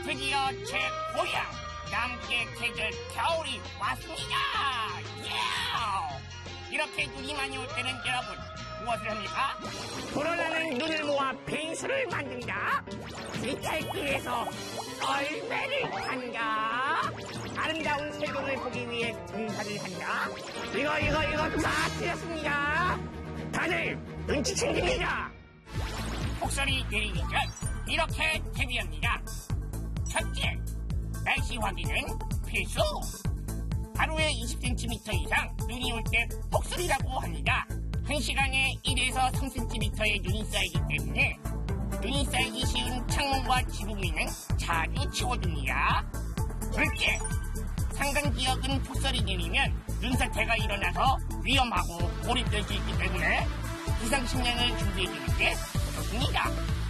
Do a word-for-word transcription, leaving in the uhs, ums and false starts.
드디어 제 고향 남계 계절 겨울이 왔습니다. 예! 이렇게 눈이 많이 올 때는 여러분 무엇을 합니까? 불어나는 눈을 모아 빙수를 만든다. 빗살길에서 썰매를 탄다. 아름다운 세상을 보기 위해 등산을 한다. 이거 이거 이거 다 틀렸습니다. 다들 눈치 챙깁니다. 폭설이 내리기 전 이렇게 대비합니다. 첫째, 날씨 확인은 필수. 하루에 이십 센티미터 이상 눈이 올 때 폭설이라고 합니다. 한 시간에 일에서 삼 센티미터의 눈이 쌓이기 때문에 눈이 쌓이기 쉬운 창문과 지붕 위는 자주 치워둡니다. 둘째, 산간 지역은 폭설이 내리면 눈사태가 일어나서 위험하고 고립될 수 있기 때문에 비상식량을 준비해주는 게 좋습니다.